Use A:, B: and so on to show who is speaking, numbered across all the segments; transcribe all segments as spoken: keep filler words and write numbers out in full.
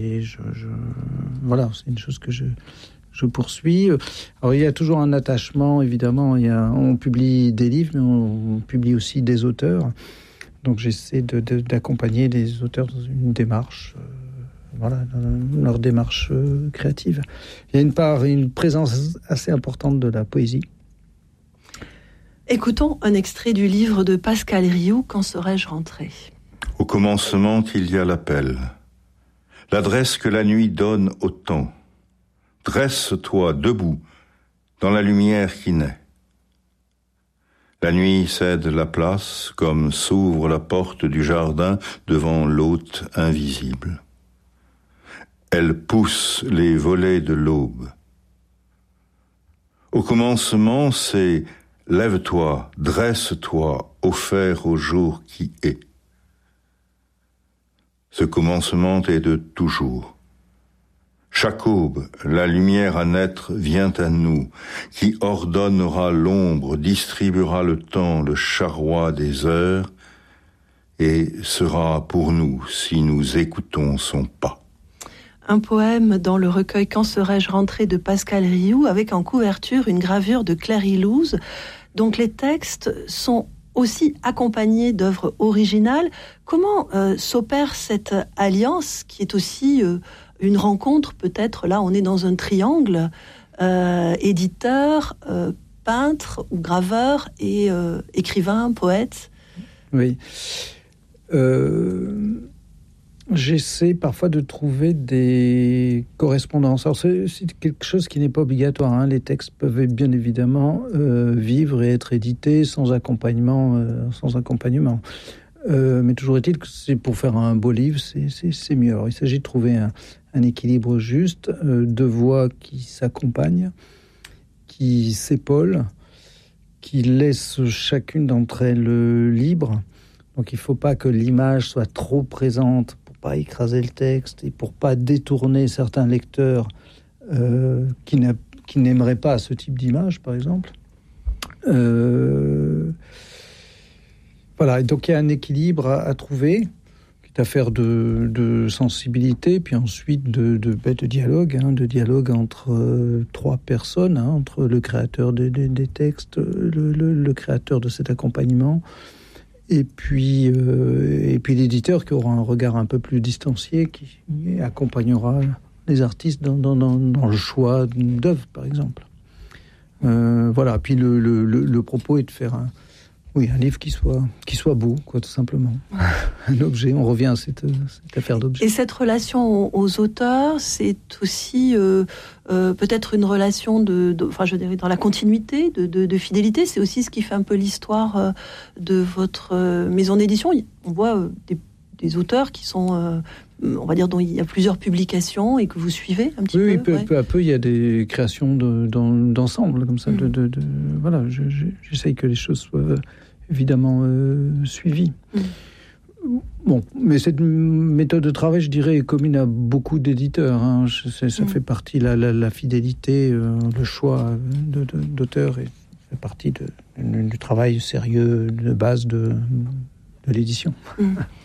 A: Et je, je, voilà, c'est une chose que je, je poursuis. Alors, il y a toujours un attachement, évidemment. Il y a, on publie des livres, mais on, on publie aussi des auteurs. Donc, j'essaie de, de, d'accompagner les auteurs dans une démarche, euh, voilà, dans leur démarche euh, créative. Il y a une part, une présence assez importante de la poésie.
B: Écoutons un extrait du livre de Pascal Rioux, Quand serais-je rentré ?
C: Au commencement, il y a l'appel. L'adresse que la nuit donne au temps. Dresse-toi debout dans la lumière qui naît. La nuit cède la place comme s'ouvre la porte du jardin devant l'hôte invisible. Elle pousse les volets de l'aube. Au commencement, c'est « Lève-toi, dresse-toi, offert au jour qui est ». Ce commencement est de toujours. Chaque aube, la lumière à naître vient à nous, qui ordonnera l'ombre, distribuera le temps, le charroi des heures, et sera pour nous si nous écoutons son pas.
B: Un poème dans le recueil Quand serais-je rentré de Pascal Rioux, avec en couverture une gravure de Claire Ilouz. Donc les textes sont aussi accompagnés d'œuvres originales. Comment euh, s'opère cette alliance qui est aussi euh, une rencontre, peut-être, là on est dans un triangle, euh, éditeur, euh, peintre ou graveur et euh, écrivain, poète.
A: Oui. Euh, j'essaie parfois de trouver des correspondances. Alors c'est, c'est quelque chose qui n'est pas obligatoire, hein. Les textes peuvent bien évidemment euh, vivre et être édités sans accompagnement, euh, sans accompagnement. Euh, mais toujours est-il que c'est pour faire un beau livre, c'est, c'est, c'est mieux. Alors il s'agit de trouver un, un équilibre juste, euh, deux voix qui s'accompagnent, qui s'épaulent, qui laissent chacune d'entre elles libre. Donc il ne faut pas que l'image soit trop présente pour pas écraser le texte et pour pas détourner certains lecteurs euh, qui, n'a, qui n'aimeraient pas ce type d'image, par exemple. Euh, voilà, et donc il y a un équilibre à, à trouver, qui est affaire de, de sensibilité, puis ensuite de, de, de dialogue, hein, de dialogue entre euh, trois personnes, hein, entre le créateur de, de, des textes, le, le, le créateur de cet accompagnement, et puis, euh, et puis l'éditeur qui aura un regard un peu plus distancié, qui accompagnera les artistes dans, dans, dans, dans le choix d'œuvres, par exemple. Euh, voilà, puis le, le, le, le propos est de faire un, oui, un livre qui soit, qui soit beau, quoi, tout simplement. Un objet, on revient à cette, cette affaire d'objet.
B: Et cette relation aux auteurs, c'est aussi euh, euh, peut-être une relation de, de, enfin, je dirais dans la continuité, de, de, de fidélité. C'est aussi ce qui fait un peu l'histoire euh, de votre euh, maison d'édition. On voit euh, des, des auteurs qui sont, euh, on va dire, dont il y a plusieurs publications et que vous suivez un petit
A: oui,
B: peu.
A: Oui, peu,
B: ouais.
A: peu à peu, il y a des créations de, dans, d'ensemble, comme ça. Mmh. De, de, de, voilà, je, je, j'essaye que les choses soient évidemment euh, suivies. Mmh. Bon, mais cette méthode de travail, je dirais, est commune à beaucoup d'éditeurs. Hein. Je, ça mmh. fait partie, la, la, la fidélité, euh, le choix de, de, d'auteur et fait partie de, de, du travail sérieux de base de, de l'édition.
B: Mmh.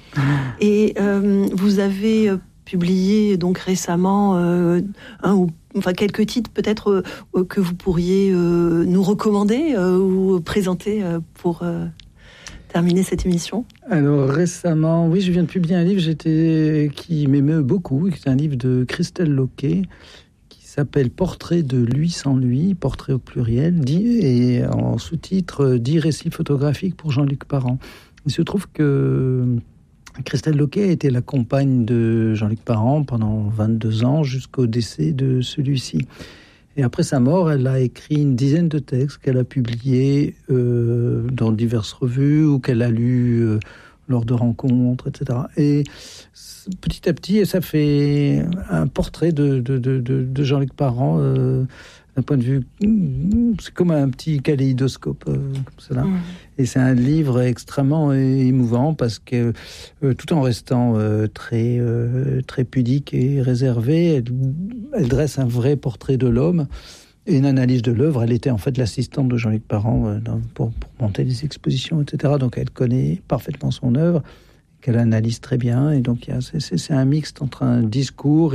B: Et euh, vous avez publié donc récemment euh, un ou enfin quelques titres peut-être euh, que vous pourriez euh, nous recommander euh, ou présenter euh, pour euh, terminer cette émission.
A: Alors récemment, oui, je viens de publier un livre j'étais, qui m'émeut beaucoup, qui est un livre de Christelle Loquet, qui s'appelle « Portrait de lui sans lui », portrait au pluriel, dit, et en sous-titre « dix récits photographiques pour Jean-Luc Parent ». Il se trouve que Christelle Loquet a été la compagne de Jean-Luc Parent pendant vingt-deux ans jusqu'au décès de celui-ci. Et après sa mort, elle a écrit une dizaine de textes qu'elle a publiés euh, dans diverses revues ou qu'elle a lus euh, lors de rencontres, et cetera. Et petit à petit, ça fait un portrait de, de, de, de Jean-Luc Parent euh, d'un point de vue, c'est comme un petit kaléidoscope, euh, comme cela. Mmh. Et c'est un livre extrêmement émouvant parce que, euh, tout en restant euh, très, euh, très pudique et réservée, elle, elle dresse un vrai portrait de l'homme et une analyse de l'œuvre. Elle était en fait l'assistante de Jean-Luc Parent euh, dans, pour, pour monter des expositions, et cetera. Donc elle connaît parfaitement son œuvre. qu'elle analyse très bien. Et donc, il y a, c'est, c'est un mixte entre un discours